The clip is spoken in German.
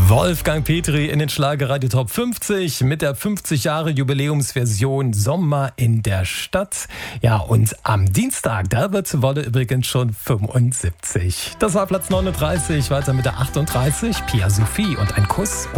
Wolfgang Petri in den Schlagerradio Top 50 mit der 50 Jahre Jubiläumsversion Sommer in der Stadt. Ja, und am Dienstag, da wird Wolle übrigens schon 75. Das war Platz 39, weiter mit der 38, Pia Sophie und ein Kuss.